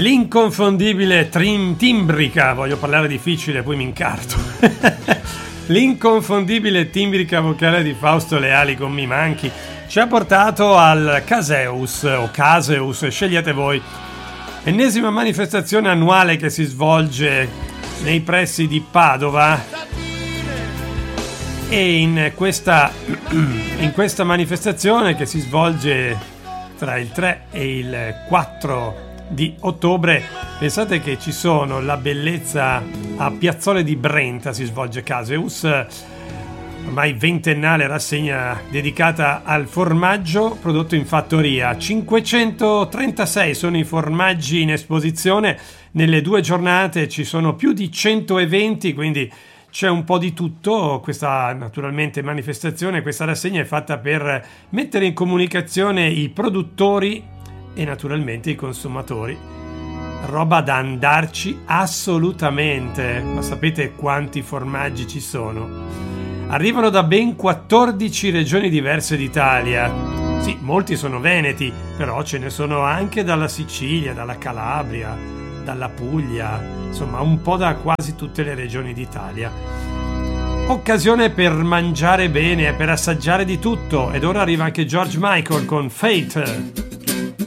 L'inconfondibile timbrica, voglio parlare difficile, poi mi incarto. L'inconfondibile timbrica vocale di Fausto Leali con Mi Manchi ci ha portato al Caseus o Caseus, scegliete voi. Ennesima manifestazione annuale che si svolge nei pressi di Padova. E in questa manifestazione che si svolge tra il 3 e il 4 di ottobre, pensate che ci sono la bellezza a Piazzole di Brenta, si svolge Caseus, ormai ventennale rassegna dedicata al formaggio prodotto in fattoria. 536 sono i formaggi in esposizione, nelle 2 giornate ci sono più di 100 eventi, quindi c'è un po' di tutto. Questa naturalmente manifestazione, questa rassegna è fatta per mettere in comunicazione i produttori e naturalmente i consumatori. Roba da andarci assolutamente. Ma sapete quanti formaggi ci sono? Arrivano da ben 14 regioni diverse d'Italia. Sì, molti sono veneti, però ce ne sono anche dalla Sicilia, dalla Calabria, dalla Puglia, insomma un po' da quasi tutte le regioni d'Italia. Occasione per mangiare bene e per assaggiare di tutto. Ed ora arriva anche George Michael con Fate.